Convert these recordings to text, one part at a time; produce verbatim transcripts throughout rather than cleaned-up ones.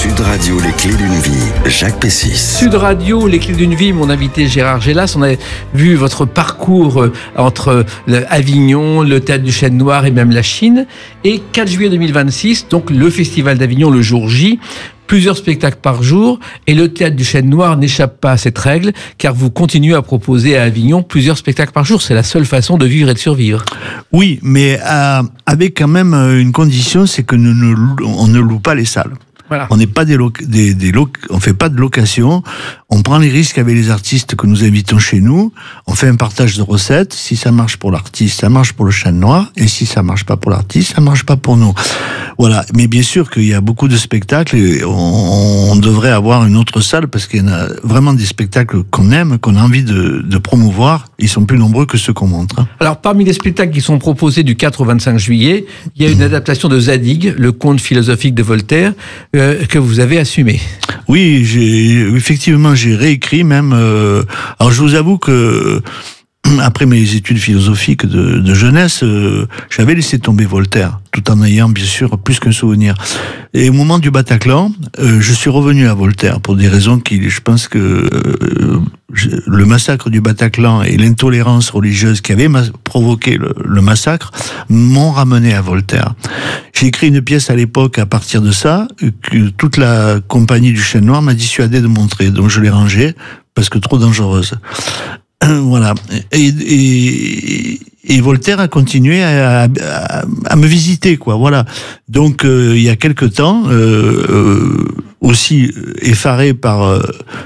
Sud Radio, les clés d'une vie, Jacques Pessis. Sud Radio, les clés d'une vie, mon invité Gérard Gélas. On a vu votre parcours entre Avignon, le Théâtre du Chêne Noir et même la Chine. Et quatre juillet deux mille vingt-six, donc le Festival d'Avignon, le jour J. Plusieurs spectacles par jour, et le Théâtre du Chêne Noir n'échappe pas à cette règle, car vous continuez à proposer à Avignon plusieurs spectacles par jour. C'est la seule façon de vivre et de survivre. Oui, mais euh, avec quand même une condition, c'est que nous ne, on ne loue pas les salles. Voilà. On n'est pas des, loc- des, des loc- on fait pas de location. On prend les risques avec les artistes que nous invitons chez nous. On fait un partage de recettes. Si ça marche pour l'artiste, ça marche pour le Chêne Noir. Et si ça marche pas pour l'artiste, ça marche pas pour nous. Voilà. Mais bien sûr qu'il y a beaucoup de spectacles et on, on devrait avoir une autre salle parce qu'il y en a vraiment des spectacles qu'on aime, qu'on a envie de, de promouvoir. Ils sont plus nombreux que ceux qu'on montre. Hein. Alors, parmi les spectacles qui sont proposés du quatre au vingt-cinq juillet, il y a une adaptation de Zadig, le conte philosophique de Voltaire, euh, que vous avez assumé. Oui, j'ai effectivement j'ai réécrit même. Euh, alors je vous avoue que après mes études philosophiques de, de jeunesse, euh, j'avais laissé tomber Voltaire, tout en ayant bien sûr plus qu'un souvenir. Et au moment du Bataclan, euh, je suis revenu à Voltaire pour des raisons qui, je pense que euh, je, le massacre du Bataclan et l'intolérance religieuse qui avait ma- provoqué le, le massacre m'ont ramené à Voltaire. J'ai écrit une pièce à l'époque à partir de ça que toute la compagnie du Chêne Noir m'a dissuadé de montrer, donc je l'ai rangée parce que trop dangereuse. Voilà. Et, et, et Voltaire a continué à, à, à me visiter, quoi. Voilà. Donc, euh, il y a quelque temps, euh, euh, aussi effaré par euh,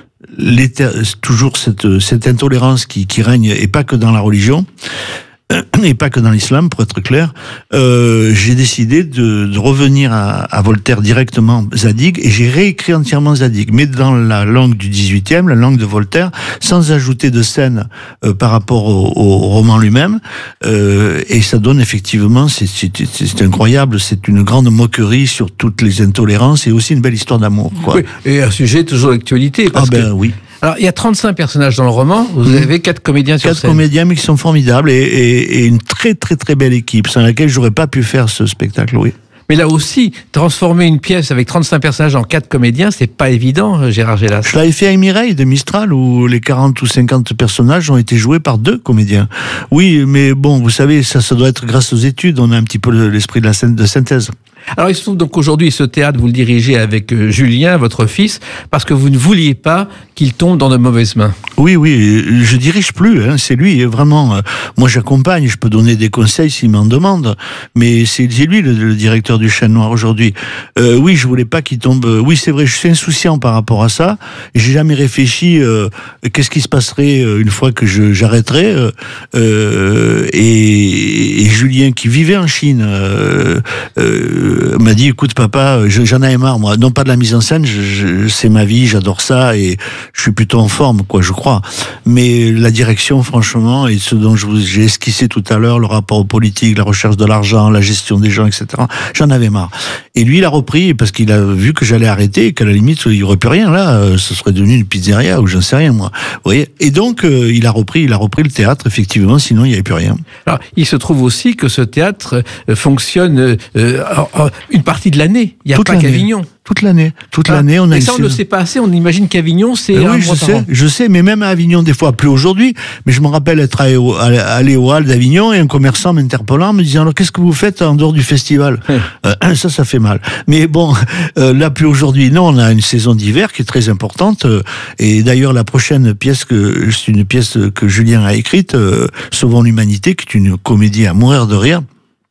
toujours cette, cette intolérance qui, qui règne, et pas que dans la religion, et pas que dans l'islam, pour être clair, euh, j'ai décidé de, de revenir à, à Voltaire directement, Zadig, et j'ai réécrit entièrement Zadig, mais dans la langue du dix-huitième, la langue de Voltaire, sans ajouter de scène euh, par rapport au, au roman lui-même, euh, et ça donne effectivement, c'est, c'est, c'est incroyable, c'est une grande moquerie sur toutes les intolérances, et aussi une belle histoire d'amour, quoi. Oui, et un sujet toujours d'actualité. Parce ah ben que... oui. Alors, il y a trente-cinq personnages dans le roman, vous mmh. avez quatre comédiens sur quatre scène. Quatre comédiens, mais qui sont formidables, et, et, et une très très très belle équipe, sans laquelle j'aurais pas pu faire ce spectacle, oui. Mais là aussi, transformer une pièce avec trente-cinq personnages en quatre comédiens, c'est pas évident, Gérard Gélas. Je l'avais fait avec Mireille de Mistral, où les quarante ou cinquante personnages ont été joués par deux comédiens. Oui, mais bon, vous savez, ça, ça doit être grâce aux études, on a un petit peu l'esprit de la scène de synthèse. Alors, il se trouve donc aujourd'hui, ce théâtre, vous le dirigez avec Julien, votre fils, parce que vous ne vouliez pas qu'il tombe dans de mauvaises mains. Oui, oui, je dirige plus, hein, c'est lui, vraiment. Euh, moi, j'accompagne, je peux donner des conseils s'il m'en demande, mais c'est, c'est lui le, le directeur du Chêne Noir aujourd'hui. Euh, oui, je voulais pas qu'il tombe. Oui, c'est vrai, je suis insouciant par rapport à ça. J'ai jamais réfléchi euh, qu'est-ce qui se passerait une fois que je, j'arrêterais. Euh, euh, et, et Julien, qui vivait en Chine, euh, euh, m'a dit, écoute papa, j'en avais marre, moi, non pas de la mise en scène, je, je, c'est ma vie, j'adore ça, et je suis plutôt en forme, quoi, je crois. Mais la direction, franchement, et ce dont je vous, j'ai esquissé tout à l'heure, le rapport aux politiques, la recherche de l'argent, la gestion des gens, et cetera, j'en avais marre. Et lui, il a repris, parce qu'il a vu que j'allais arrêter, et qu'à la limite, il n'y aurait plus rien, là, ce serait devenu une pizzeria, ou j'en sais rien, moi. Vous voyez? Et donc, euh, il a repris, il a repris le théâtre, effectivement, sinon il n'y avait plus rien. Alors, il se trouve aussi que ce théâtre euh, fonctionne euh, euh, une partie de l'année. Il n'y a toute pas l'année. qu'Avignon. Toute l'année. Toute ah, l'année, on a. Et ça, on ne le sait pas assez. On imagine qu'Avignon, c'est euh, un oui, mois je par sais, an. je sais, mais même à Avignon, des fois, plus aujourd'hui. Mais je me rappelle être allé au, allé au hall d'Avignon et un commerçant m'interpellant, me disant, alors, qu'est-ce que vous faites en dehors du festival? euh, Ça, ça fait mal. Mais bon, euh, là, plus aujourd'hui, non, on a une saison d'hiver qui est très importante. Euh, et d'ailleurs, la prochaine pièce que, c'est une pièce que Julien a écrite, euh, Sauvons l'humanité, qui est une comédie à mourir de rire.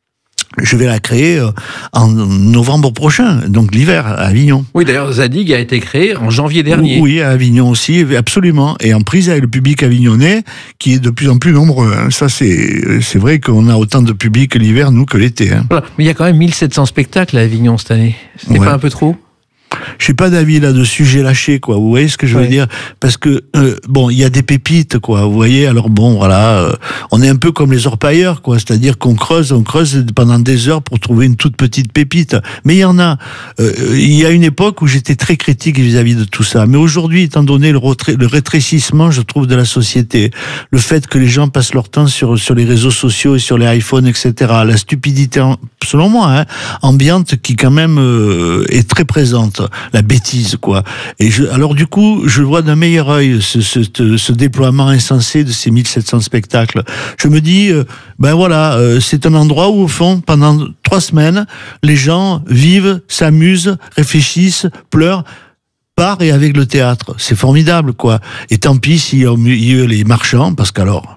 Je vais la créer en novembre prochain, donc l'hiver, à Avignon. Oui, d'ailleurs, Zadig a été créé en janvier dernier. Oui, à Avignon aussi, absolument. Et en prise avec le public avignonnais, qui est de plus en plus nombreux. Hein. Ça, c'est, c'est vrai qu'on a autant de public l'hiver, nous, que l'été. Hein. Voilà. Mais il y a quand même mille sept cents spectacles à Avignon cette année. C'était ouais. pas un peu trop ? Je n'ai pas d'avis là-dessus, j'ai lâché, quoi. Vous voyez ce que je veux ouais. dire? Parce que, euh, bon, il y a des pépites, quoi. Vous voyez? Alors bon, voilà, euh, on est un peu comme les orpailleurs, quoi. C'est-à-dire qu'on creuse, on creuse pendant des heures pour trouver une toute petite pépite. Mais il y en a. Euh, il y a une époque où j'étais très critique vis-à-vis de tout ça. Mais aujourd'hui, étant donné le, retra- le rétrécissement, je trouve, de la société, le fait que les gens passent leur temps sur, sur les réseaux sociaux et sur les iPhones, et cetera, la stupidité, selon moi, hein, ambiante qui quand même euh, est très présente. la bêtise, quoi. Et je, alors du coup, je vois d'un meilleur œil ce, ce, ce, ce déploiement insensé de ces mille sept cents spectacles. Je me dis, euh, ben voilà, euh, c'est un endroit où, au fond, pendant trois semaines, les gens vivent, s'amusent, réfléchissent, pleurent, par et avec le théâtre. C'est formidable, quoi. Et tant pis s'il y a au milieu les marchands, parce qu'alors,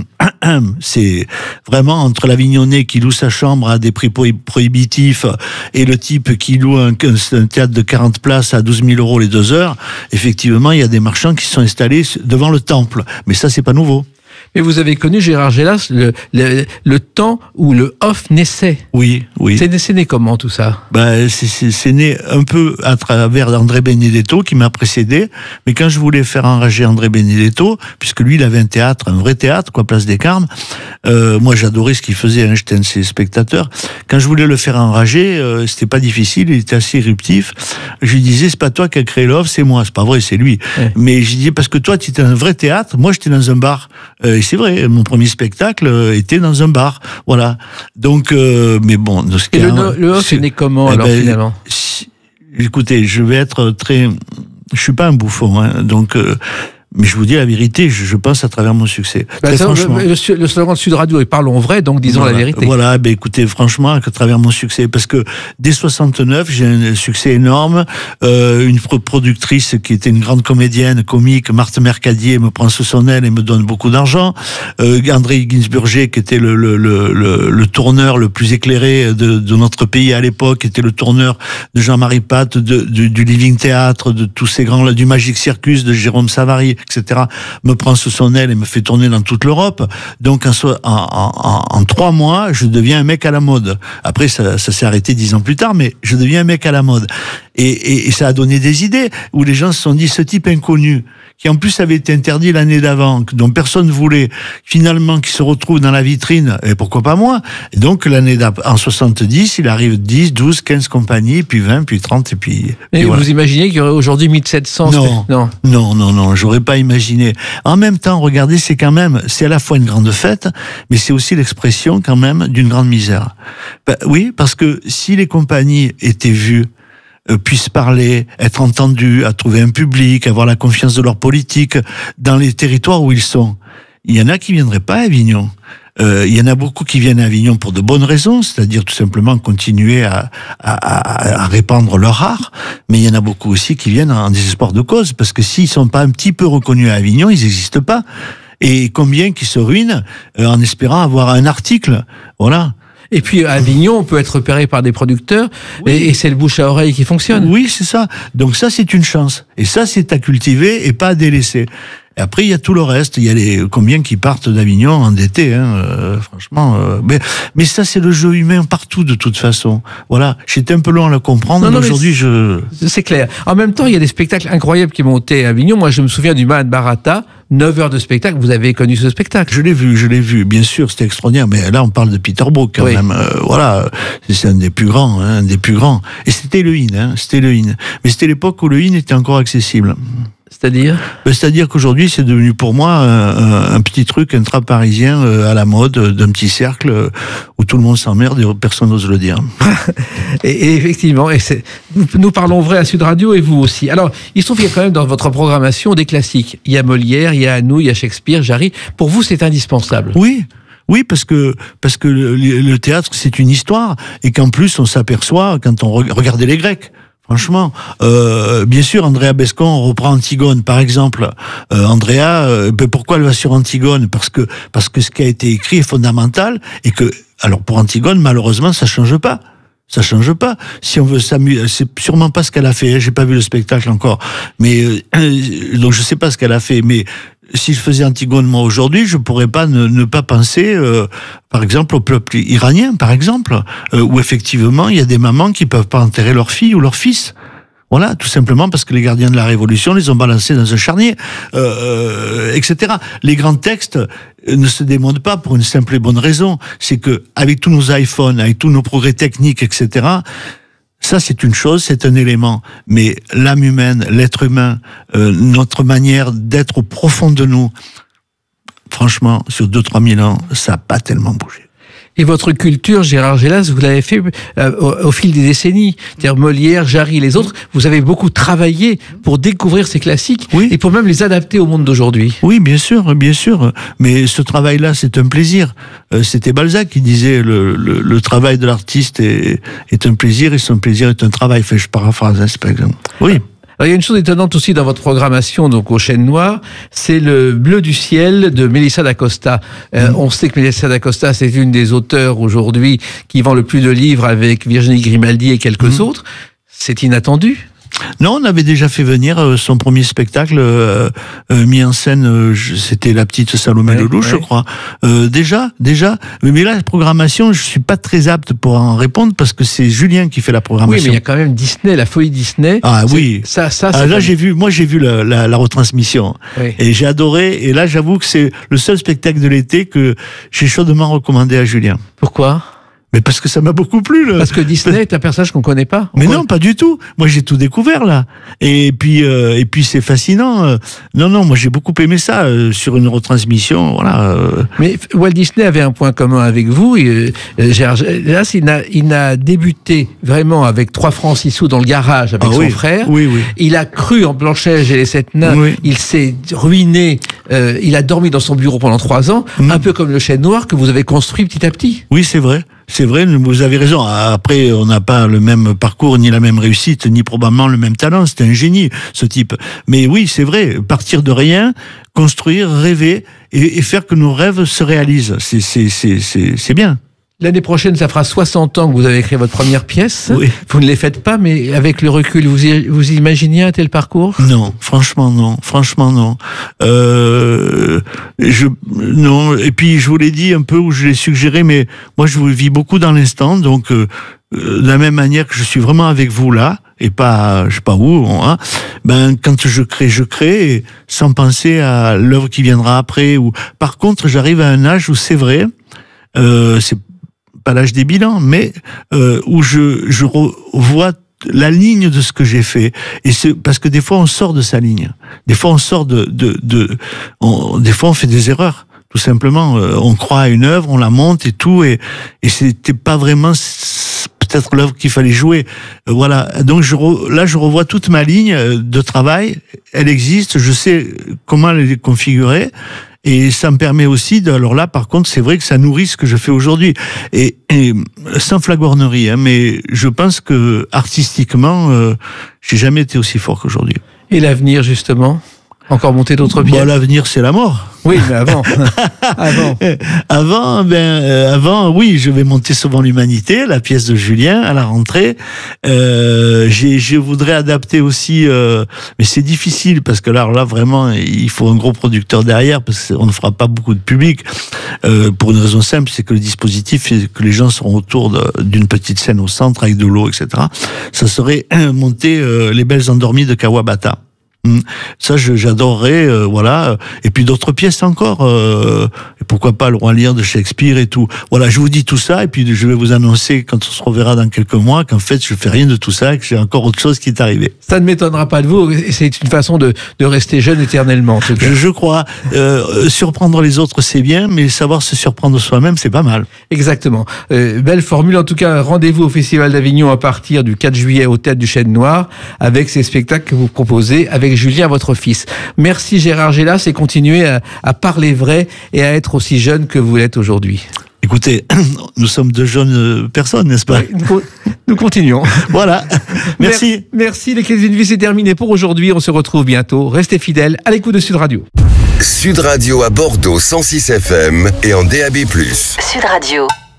c'est vraiment entre l'Avignonnais qui loue sa chambre à des prix prohibitifs et le type qui loue un, un théâtre de quarante places à douze mille euros les deux heures. Effectivement, il y a des marchands qui sont installés devant le temple. Mais ça, c'est pas nouveau. Mais vous avez connu, Gérard Gélas, le, le, le temps où le off naissait. Oui, oui. C'est, c'est né comment, tout ça? Ben, c'est, c'est, c'est né un peu à travers André Benedetto, qui m'a précédé. Mais quand je voulais faire enrager André Benedetto, puisque lui, il avait un théâtre, un vrai théâtre, quoi, Place des Carmes, euh, moi, j'adorais ce qu'il faisait, hein, j'étais un de ses spectateurs. Quand je voulais le faire enrager, euh, c'était pas difficile, il était assez éruptif. Je lui disais, c'est pas toi qui as créé l'off, c'est moi. C'est pas vrai, c'est lui. Ouais. Mais je disais, parce que toi, tu étais un vrai théâtre, moi, j'étais dans un bar. Euh, et c'est vrai, mon premier spectacle euh, était dans un bar. Voilà. Donc, euh, mais bon, dans ce et cas, le, le off est né comment, eh alors, ben, finalement? si, écoutez, je vais être très... Je suis pas un bouffon, hein, donc... Euh, mais je vous dis la vérité, je, je pense à travers mon succès. Bah, ça, franchement. Le, le, le slogan de Sud Radio est parlons vrai, donc disons voilà, la vérité. Voilà, ben écoutez, franchement, à travers mon succès, parce que dès soixante-neuf, j'ai un succès énorme. Euh, une productrice qui était une grande comédienne, comique, Marthe Mercadier, me prend sous son aile et me donne beaucoup d'argent. Euh, André Ginsburger, qui était le, le, le, le, le tourneur le plus éclairé de, de notre pays à l'époque, était le tourneur de Jean-Marie Pat, de, de, du Living Theatre, de tous ces grands, du Magic Circus, de Jérôme Savary, et cetera, me prend sous son aile et me fait tourner dans toute l'Europe. Donc, en, en, en, en trois mois, je deviens un mec à la mode. Après, ça, ça s'est arrêté dix ans plus tard, mais je deviens un mec à la mode. Et, et, et ça a donné des idées où les gens se sont dit, ce type inconnu, qui en plus avait été interdit l'année d'avant, dont personne ne voulait, finalement, qui se retrouve dans la vitrine, et pourquoi pas moi? Et donc, l'année d'après, en soixante-dix, il arrive dix, douze, quinze compagnies, puis vingt, puis trente, et puis... Et puis vous voilà. imaginez qu'il y aurait aujourd'hui mille sept cents? Non, non, non, non, non, j'aurais pas imaginé. En même temps, regardez, c'est quand même, c'est à la fois une grande fête, mais c'est aussi l'expression, quand même, d'une grande misère. Ben, oui, parce que si les compagnies étaient vues, Euh, puissent parler, être entendus, à trouver un public, avoir la confiance de leur politique dans les territoires où ils sont. Il y en a qui viendraient pas à Avignon. Euh, il y en a beaucoup qui viennent à Avignon pour de bonnes raisons, c'est-à-dire tout simplement continuer à, à, à, à répandre leur art, mais il y en a beaucoup aussi qui viennent en désespoir de cause, parce que s'ils sont pas un petit peu reconnus à Avignon, ils n'existent pas. Et combien qui se ruinent euh, en espérant avoir un article, voilà. Et puis à Avignon, on peut être repéré par des producteurs, oui. et, et c'est le bouche à oreille qui fonctionne. Oui, c'est ça. Donc ça, c'est une chance. Et ça, c'est à cultiver et pas à délaisser. Et après, il y a tout le reste. Il y a les combien qui partent d'Avignon endettés, hein, euh, franchement. Euh, mais, mais ça, c'est le jeu humain partout, de toute façon. Voilà. J'étais un peu long à le comprendre, non, non, mais aujourd'hui, je... C'est clair. En même temps, il y a des spectacles incroyables qui montaient à Avignon. Moi, je me souviens du Mahat Barata. neuf heures de spectacle, vous avez connu ce spectacle? Je l'ai vu, je l'ai vu, bien sûr, c'était extraordinaire, mais là on parle de Peter Brook quand oui. même, euh, voilà, c'est un des plus grands, hein, un des plus grands, et c'était le in, hein, c'était le in, mais c'était l'époque où le in était encore accessible. C'est-à-dire ben, C'est-à-dire qu'aujourd'hui, c'est devenu pour moi un, un petit truc intra-parisien euh, à la mode, d'un petit cercle euh, où tout le monde s'emmerde et personne n'ose le dire. et, et effectivement, et c'est, nous, nous parlons vrai à Sud Radio et vous aussi. Alors, il se trouve qu'il y a quand même dans votre programmation des classiques. Il y a Molière, il y a Anou, il y a Shakespeare, Jarry. Pour vous, c'est indispensable. Oui. Oui, parce que parce que le, le théâtre, c'est une histoire et qu'en plus, on s'aperçoit, quand on regardait les Grecs, franchement, euh, bien sûr, Andrea Bescon reprend Antigone, par exemple. Euh, Andrea, euh, ben pourquoi elle va sur Antigone? Parce que parce que ce qui a été écrit est fondamental et que, alors pour Antigone, malheureusement, ça change pas. Ça change pas. Si on veut s'amuser, c'est sûrement pas ce qu'elle a fait. J'ai pas vu le spectacle encore, mais euh, donc je sais pas ce qu'elle a fait. Mais si je faisais Antigone moi aujourd'hui, je pourrais pas ne, ne pas penser, euh, par exemple, au peuple iranien, par exemple, euh, où effectivement il y a des mamans qui peuvent pas enterrer leur fille ou leur fils. Voilà, tout simplement parce que les gardiens de la Révolution les ont balancés dans un charnier, euh, et cetera. Les grands textes ne se démontent pas pour une simple et bonne raison, c'est que avec tous nos iPhones, avec tous nos progrès techniques, et cetera. Ça, c'est une chose, c'est un élément. Mais l'âme humaine, l'être humain, euh, notre manière d'être au profond de nous, franchement, sur deux, trois mille ans, ça n'a pas tellement bougé. Et votre culture, Gérard Gélas, vous l'avez fait euh, au, au fil des décennies. C'est-à-dire Molière, Jarry, les autres, vous avez beaucoup travaillé pour découvrir ces classiques oui. et pour même les adapter au monde d'aujourd'hui. Oui, bien sûr, bien sûr. Mais ce travail-là, c'est un plaisir. Euh, c'était Balzac qui disait le, le, le travail de l'artiste est, est un plaisir et son plaisir est un travail. Enfin, je paraphrase, hein, par exemple. Oui. Alors, il y a une chose étonnante aussi dans votre programmation, donc au Chêne Noir, c'est le Bleu du ciel de Melissa d'Acosta. Euh, mmh. On sait que Melissa d'Acosta, c'est une des auteurs aujourd'hui qui vend le plus de livres avec Virginie Grimaldi et quelques mmh. autres. C'est inattendu. Non, on avait déjà fait venir euh, son premier spectacle euh, euh, mis en scène, euh, c'était La Petite Salomé ouais, Lelouch, ouais. je crois. Euh, déjà, déjà. Mais là, la programmation, je suis pas très apte pour en répondre parce que c'est Julien qui fait la programmation. Oui, mais il y a quand même Disney, la folie Disney. Ah oui. Ça, ça. Ah, là, j'ai vu, moi, j'ai vu la, la, la retransmission oui. et j'ai adoré. Et là, j'avoue que c'est le seul spectacle de l'été que j'ai chaudement recommandé à Julien. Pourquoi ? Mais parce que ça m'a beaucoup plu. Là. Parce que Disney est un personnage qu'on connaît pas. Mais connaît... non, pas du tout. Moi, j'ai tout découvert là. Et puis, euh, et puis, c'est fascinant. Non, non, moi, j'ai beaucoup aimé ça euh, sur une retransmission. Voilà. Euh... Mais Walt Disney avait un point commun avec vous. Et, euh, Gérard, là, il n'a, il n'a débuté vraiment avec trois francs six sous dans le garage avec ah, son oui. frère. Oui, oui. Il a cru en Blanche-Neige et les sept nains. Oui. Il s'est ruiné. Euh, il a dormi dans son bureau pendant trois ans, mmh. un peu comme le Chêne Noir que vous avez construit petit à petit. Oui, c'est vrai. C'est vrai, vous avez raison. Après, on n'a pas le même parcours, ni la même réussite, ni probablement le même talent. C'était un génie, ce type. Mais oui, c'est vrai, partir de rien, construire, rêver, et, et faire que nos rêves se réalisent. C'est, c'est, c'est, c'est, c'est bien. L'année prochaine, ça fera soixante ans que vous avez écrit votre première pièce. Oui. Vous ne les faites pas, mais avec le recul, vous vous imaginez un tel parcours ? Non, franchement non, franchement non. Euh, je non. Et puis je vous l'ai dit un peu ou je l'ai suggéré, mais moi je vis beaucoup dans l'instant, donc euh, de la même manière que je suis vraiment avec vous là et pas je sais pas où. Hein, ben quand je crée, je crée sans penser à l'œuvre qui viendra après. Ou par contre, j'arrive à un âge où c'est vrai, euh, c'est pas l'âge des bilans, mais euh, où je, je revois la ligne de ce que j'ai fait. Et c'est parce que des fois on sort de sa ligne. Des fois on sort de, de, de on, des fois on fait des erreurs. Tout simplement, euh, on croit à une œuvre, on la monte et tout, et, et c'était pas vraiment peut-être l'œuvre qu'il fallait jouer. Euh, voilà. Donc je re, là je revois toute ma ligne de travail. Elle existe. Je sais comment elle est configurée. Et ça me permet aussi, de, alors là, par contre, c'est vrai que ça nourrit ce que je fais aujourd'hui. Et, et sans flagornerie, hein, mais je pense que artistiquement, euh, j'ai jamais été aussi fort qu'aujourd'hui. Et l'avenir, justement ? Encore monter d'autres pieds ? Bon, l'avenir, c'est la mort. Oui, mais avant. avant. Avant, ben, euh, avant, oui, je vais monter Sauvant l'humanité, la pièce de Julien, à la rentrée. Euh, j'ai, je voudrais adapter aussi, euh, mais c'est difficile parce que là, là, vraiment, il faut un gros producteur derrière parce qu'on ne fera pas beaucoup de public. Euh, pour une raison simple, c'est que le dispositif, c'est que les gens seront autour de, d'une petite scène au centre avec de l'eau, et cetera. Ça serait monter euh, Les Belles Endormies de Kawabata. Ça, je, j'adorerais, euh, voilà. Et puis d'autres pièces encore. Euh, et pourquoi pas Le Roi Lear de Shakespeare et tout. Voilà, je vous dis tout ça, et puis je vais vous annoncer quand on se reverra dans quelques mois qu'en fait, je fais rien de tout ça, et que j'ai encore autre chose qui est arrivé. Ça ne m'étonnera pas de vous. C'est une façon de, de rester jeune éternellement. En tout cas. Je, je crois. Euh, surprendre les autres, c'est bien, mais savoir se surprendre soi-même, c'est pas mal. Exactement. Euh, belle formule. En tout cas, rendez-vous au Festival d'Avignon à partir du quatre juillet au Théâtre du Chêne Noir avec ces spectacles que vous proposez avec Julien, votre fils. Merci Gérard Gélas, et continuez à, à parler vrai et à être aussi jeune que vous l'êtes aujourd'hui. Écoutez, nous sommes de jeunes personnes, n'est-ce pas ? Oui, nous continuons. Voilà. Merci. Merci. Les Clés d'une vie, c'est terminé pour aujourd'hui. On se retrouve bientôt. Restez fidèles à l'écoute de Sud Radio. Sud Radio à Bordeaux cent six F M et en D A B plus. Sud Radio.